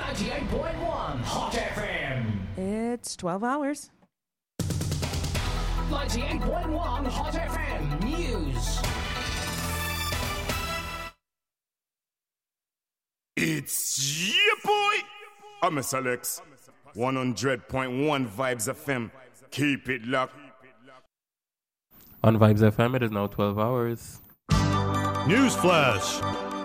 98.1 Hot FM. It's 12 hours. 98.1 Hot FM News. It's your boy, I'm Mr. Alex. 100.1 Vibes FM. Keep it locked. On Vibes FM, it is now 12 hours. Newsflash.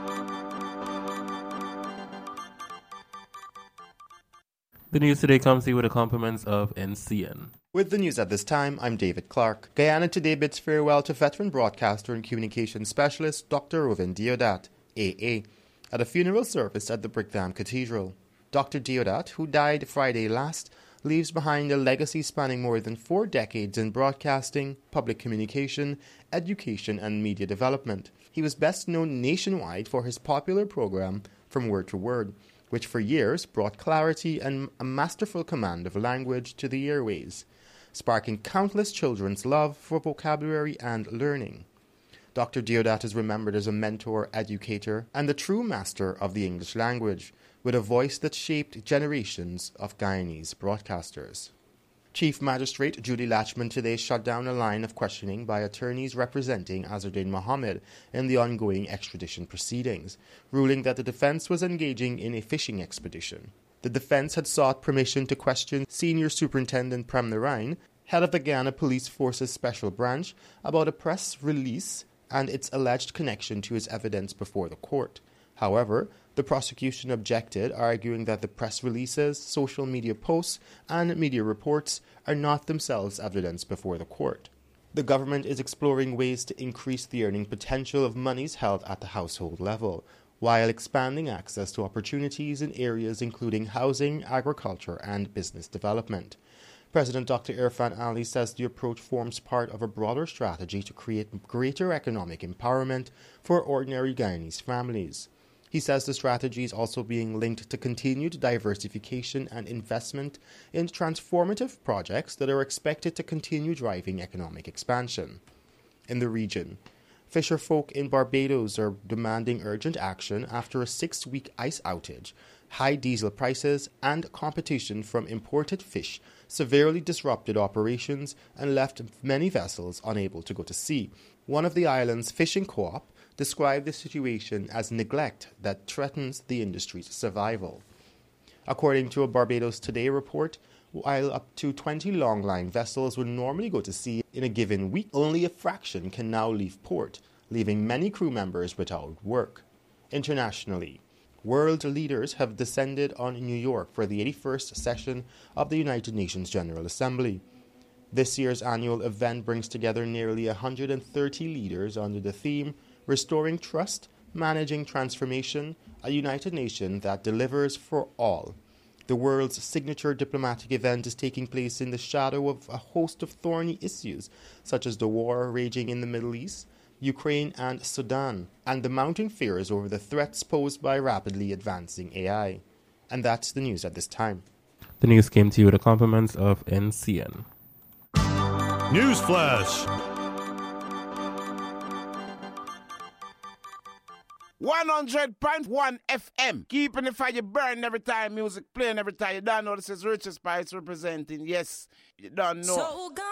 The news today comes to you with the compliments of NCN. With the news at this time, I'm David Clark. Guyana today bids farewell to veteran broadcaster and communications specialist Dr. Rovin Deodat, AA, at a funeral service at the Brickdam Cathedral. Dr. Deodat, who died Friday last, leaves behind a legacy spanning more than 4 decades in broadcasting, public communication, education and media development. He was best known nationwide for his popular program From Word to Word, which for years brought clarity and a masterful command of language to the airways, sparking countless children's love for vocabulary and learning. Dr. Deodat is remembered as a mentor, educator, and the true master of the English language, with a voice that shaped generations of Guyanese broadcasters. Chief Magistrate Judy Latchman today shut down a line of questioning by attorneys representing Azzuddin Mohammed in the ongoing extradition proceedings, ruling that the defense was engaging in a fishing expedition. The defense had sought permission to question Senior Superintendent Prem Narain, head of the Guyana Police Force's Special Branch, about a press release and its alleged connection to his evidence before the court. However, the prosecution objected, arguing that the press releases, social media posts, and media reports are not themselves evidence before the court. The government is exploring ways to increase the earning potential of monies held at the household level, while expanding access to opportunities in areas including housing, agriculture, and business development. President Dr. Irfan Ali says the approach forms part of a broader strategy to create greater economic empowerment for ordinary Guyanese families. He says the strategy is also being linked to continued diversification and investment in transformative projects that are expected to continue driving economic expansion. In the region, fisherfolk in Barbados are demanding urgent action after a 6-week ice outage. High diesel prices and competition from imported fish severely disrupted operations and left many vessels unable to go to sea. One of the island's fishing co-op described the situation as neglect that threatens the industry's survival. According to a Barbados Today report, while up to 20 longline vessels would normally go to sea in a given week, only a fraction can now leave port, leaving many crew members without work. Internationally, world leaders have descended on New York for the 81st session of the United Nations General Assembly. This year's annual event brings together nearly 130 leaders under the theme Restoring Trust, Managing Transformation, a United Nation that delivers for all. The world's signature diplomatic event is taking place in the shadow of a host of thorny issues, such as the war raging in the Middle East, Ukraine and Sudan, and the mounting fears over the threats posed by rapidly advancing AI. And that's the news at this time. The news came to you with the compliments of NCN. Newsflash. 100.1 FM. Keeping the fire burning every time music playing, every time. You don't know this is Richard Spice representing. Yes, you don't know. So